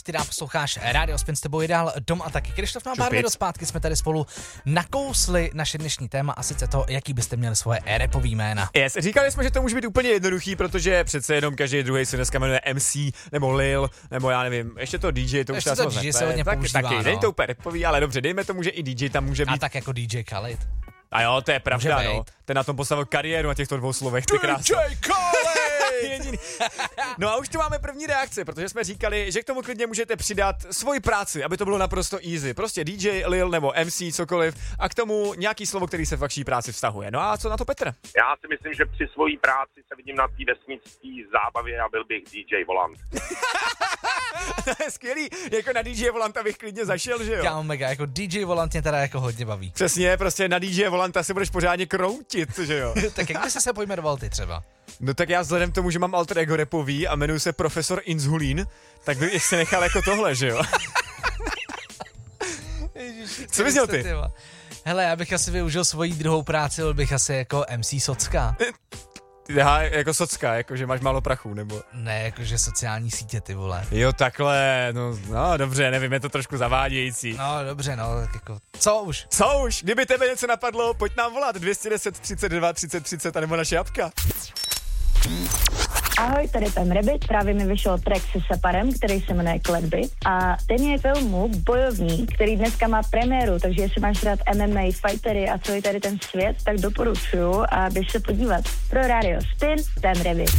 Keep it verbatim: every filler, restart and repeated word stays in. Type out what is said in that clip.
ty nám posloucháš Radio Spin, s tebou je dál Dom a taky Krištof. No a pár minut zpátky jsme tady spolu nakousli naše dnešní téma a sice to, jaký byste měli svoje rapový jména. Yes, říkali jsme, že to může být úplně jednoduchý, protože přece jenom každý druhý se dneska jmenuje M C, nebo Lil, nebo já nevím, ještě to D J, to ještě už to D J se hodně tak, používá, taky, no. není to úplně rapový, ale dobře, dejme tomu, že i D J tam může být. A tak jako D J Khaled. A jo, to je pravda, Může no. být. Ten na tom postavil kariéru na těchto dvou slovech, ty krásno. D J Khaled! Jediný. No a už tu máme první reakce, protože jsme říkali, že k tomu klidně můžete přidat svoji práci, aby to bylo naprosto easy. Prostě D J, Lil nebo M C, cokoliv a k tomu nějaký slovo, který se v vaší práci vztahuje. No a co na to Petr? Já si myslím, že při svojí práci se vidím na té vesnické zábavě a byl bych D J Volant. To je skvělý, jako na D J Volanta bych klidně zašel, že jo? Já mám mega, jako D J Volant mě teda jako hodně baví. Přesně, prostě na D J Volanta si budeš pořádně kroutit, že jo? Tak jak by se se pojmenoval ty třeba? No tak já vzhledem k tomu, že mám alter ego rapový a jmenuji se Profesor Inzulín, tak bych se nechal jako tohle, že jo? Ježiši, Co bys měl ty? Hele, já bych asi využil svoji druhou práci, byl bych asi jako M C Socka. Já jako socka, jako že máš málo prachu, nebo? Ne, jakože sociální sítě, ty vole. Jo, takhle, no, no dobře, nevím, je to trošku zavádějící. No dobře, no, tak jako, co už? Co už? Kdyby tebe něco napadlo, pojď nám volat dvě stě deset třicet dva třicet třicet nebo naše apka. Ahoj, tady Pam Rabbit, právě mi vyšel track se Saparem, který se jmenuje Kletby a ten je filmu Bojovník, který dneska má premiéru, takže jestli máš rád M M A, fightery a celý tady ten svět, tak doporučuju a běž se podívat. Pro Radio Spin, Pam Rabbit.